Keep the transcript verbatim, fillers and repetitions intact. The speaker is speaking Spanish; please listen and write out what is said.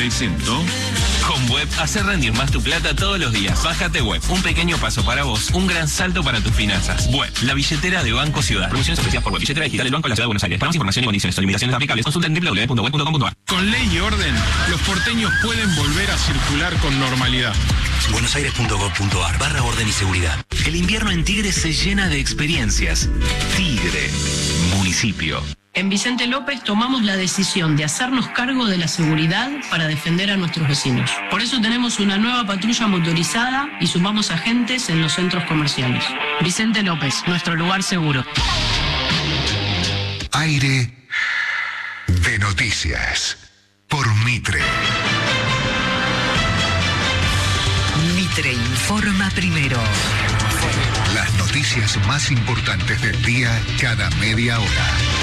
presentó. Con Web, hacer rendir más tu plata todos los días. Bájate Web, un pequeño paso para vos, un gran salto para tus finanzas. Web, la billetera de Banco Ciudad. Promociones ofrecidas por Web, billetera digital del Banco de la Ciudad de Buenos Aires. Para más información y condiciones o limitaciones aplicables, consulta en doble u doble u doble u punto web punto com punto a r. Con ley y orden, los porteños pueden volver a circular con normalidad. buenosaires.gov.ar barra orden y seguridad. El invierno en Tigre se llena de experiencias. Tigre, municipio. En Vicente López tomamos la decisión de hacernos cargo de la seguridad para defender a nuestros vecinos. Por eso tenemos una nueva patrulla motorizada y sumamos agentes en los centros comerciales. Vicente López, nuestro lugar seguro. Aire de noticias por Mitre. Mitre informa primero. Las noticias más importantes del día cada media hora.